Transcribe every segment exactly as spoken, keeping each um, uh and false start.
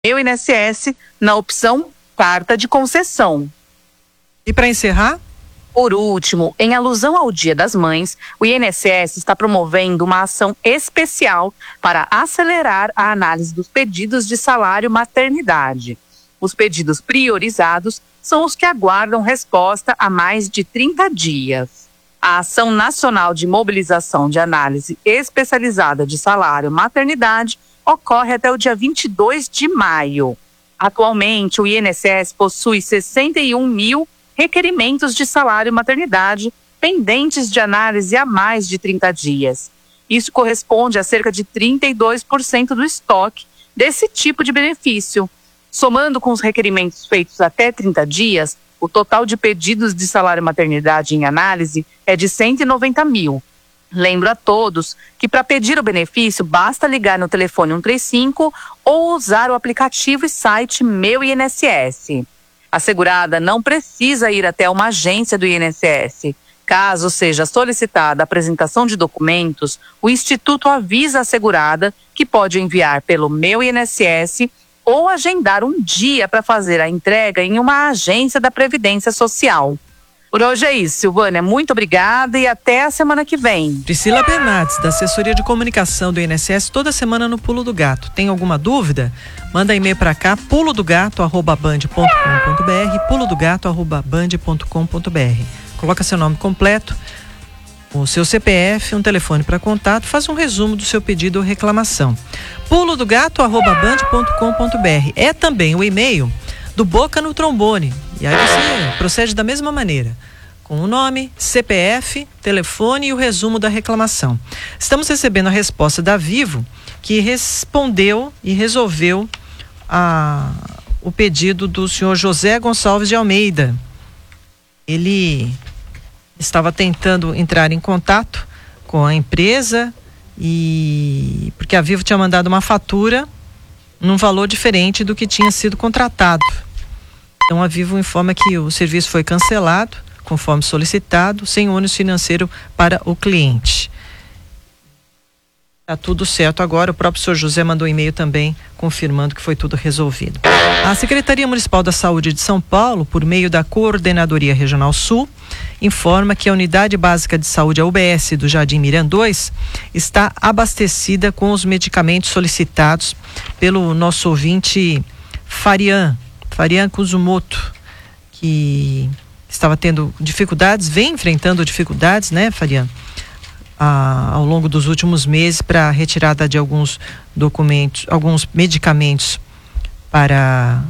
Meu I N S S na opção Carta de Concessão. E para encerrar? Por último, em alusão ao Dia das Mães, o I N S S está promovendo uma ação especial para acelerar a análise dos pedidos de salário maternidade. Os pedidos priorizados são os que aguardam resposta há mais de trinta dias. A Ação Nacional de Mobilização de Análise Especializada de Salário Maternidade ocorre até o dia vinte e dois de maio. Atualmente, o I N S S possui sessenta e um mil requerimentos de salário maternidade pendentes de análise há mais de trinta dias. Isso corresponde a cerca de trinta e dois por cento do estoque desse tipo de benefício. Somando com os requerimentos feitos até trinta dias, o total de pedidos de salário maternidade em análise é de cento e noventa mil. Lembro a todos que para pedir o benefício basta ligar no telefone cento e trinta e cinco ou usar o aplicativo e site Meu I N S S. A segurada não precisa ir até uma agência do I N S S. Caso seja solicitada a apresentação de documentos, o Instituto avisa a segurada que pode enviar pelo Meu I N S S ou agendar um dia para fazer a entrega em uma agência da Previdência Social. Por hoje é isso, Silvânia. Muito obrigada e até a semana que vem. Priscila Bernardes, da Assessoria de Comunicação do I N S S, toda semana no Pulo do Gato. Tem alguma dúvida? Manda e-mail para cá, pulo do gato arroba band ponto com ponto br, pulo do gato arroba band ponto com ponto br. Coloca seu nome completo, o seu C P F, um telefone para contato, faz um resumo do seu pedido ou reclamação. pulo do gato arroba band ponto com ponto br. É também o e-mail do Boca no Trombone. E aí você procede da mesma maneira, com o nome, C P F, telefone e o resumo da reclamação. Estamos recebendo a resposta da Vivo, que respondeu e resolveu a, o pedido do senhor José Gonçalves de Almeida. Ele estava tentando entrar em contato com a empresa e porque a Vivo tinha mandado uma fatura num valor diferente do que tinha sido contratado. Então a Vivo informa que o serviço foi cancelado, conforme solicitado, sem ônus financeiro para o cliente. Está tudo certo agora. O próprio senhor José mandou um e-mail também confirmando que foi tudo resolvido. A Secretaria Municipal da Saúde de São Paulo, por meio da Coordenadoria Regional Sul, informa que a Unidade Básica de Saúde, a U B S do Jardim Miran dois, está abastecida com os medicamentos solicitados pelo nosso ouvinte Farian, Farian Kuzumoto, que estava tendo dificuldades, vem enfrentando dificuldades, né, Farian, ah, ao longo dos últimos meses para a retirada de alguns documentos, alguns medicamentos para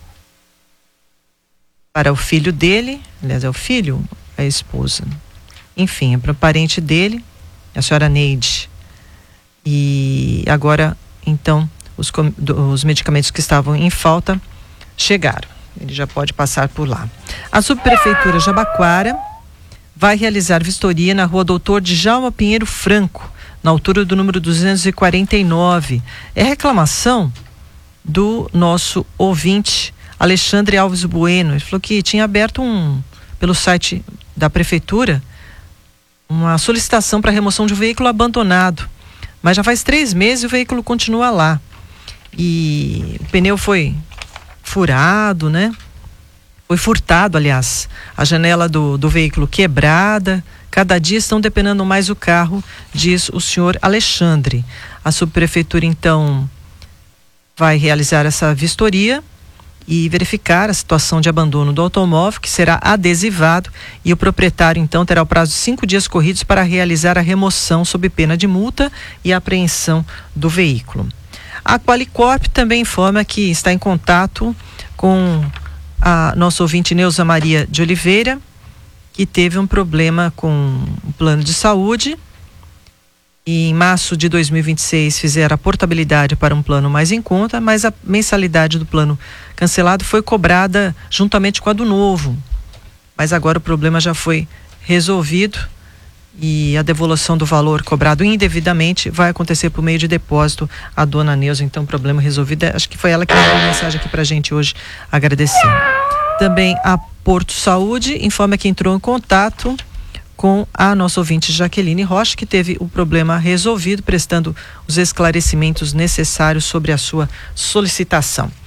para o filho dele, aliás, é o filho, é a esposa, enfim, é para o parente dele, a senhora Neide. E agora, então, os, os medicamentos que estavam em falta chegaram. Ele já pode passar por lá. A Subprefeitura Jabaquara vai realizar vistoria na rua Doutor Djalma Pinheiro Franco, na altura do número duzentos e quarenta e nove. É reclamação do nosso ouvinte, Alexandre Alves Bueno. Ele falou que tinha aberto um, pelo site da Prefeitura, uma solicitação para remoção de um veículo abandonado. Mas já faz três meses e o veículo continua lá. E o pneu foi furado, né? Foi furtado, aliás. A janela do, do veículo quebrada. Cada dia estão depenando mais o carro, diz o senhor Alexandre. A subprefeitura, então, vai realizar essa vistoria e verificar a situação de abandono do automóvel, que será adesivado, e o proprietário, então, terá o prazo de cinco dias corridos para realizar a remoção sob pena de multa e apreensão do veículo. A Qualicorp também informa que está em contato com a nossa ouvinte Neuza Maria de Oliveira, que teve um problema com o plano de saúde. E em março de dois mil e vinte e seis fizeram a portabilidade para um plano mais em conta, mas a mensalidade do plano cancelado foi cobrada juntamente com a do novo. Mas agora o problema já foi resolvido e a devolução do valor cobrado indevidamente vai acontecer por meio de depósito. A dona Neuza, então, problema resolvido. Acho que foi ela que mandou mensagem aqui pra gente hoje, agradecendo. Também a Porto Saúde informa que entrou em contato com a nossa ouvinte Jaqueline Rocha, que teve o problema resolvido, prestando os esclarecimentos necessários sobre a sua solicitação.